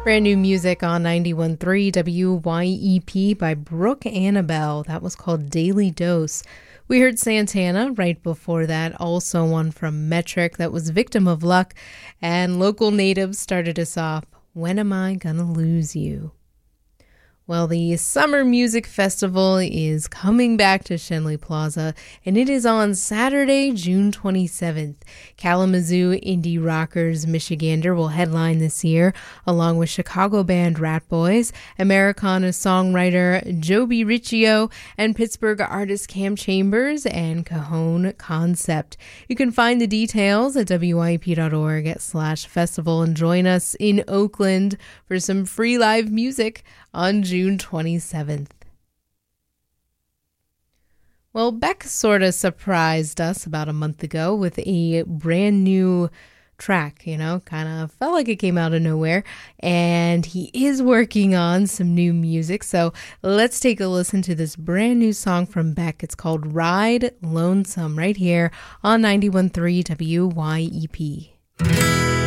Brand new music on 91.3 WYEP by Brooke Annabelle. That was called Daily Dose. We heard Santana right before that, also one from Metric that was Victim of Luck. And Local Natives started us off, When Am I Gonna Lose You? Well, the Summer Music Festival is coming back to Schenley Plaza, and it is on Saturday, June 27th. Kalamazoo indie rockers Michigander will headline this year, along with Chicago band Rat Boys, Americana songwriter Joby Riccio, and Pittsburgh artist Cam Chambers and Cajon Concept. You can find the details at wyep.org/festival and join us in Oakland for some free live music on June 27th. Well, Beck sort of surprised us about a month ago with a brand new track, kind of felt like it came out of nowhere. And he is working on some new music. So let's take a listen to this brand new song from Beck. It's called Ride Lonesome right here on 91.3 WYEP.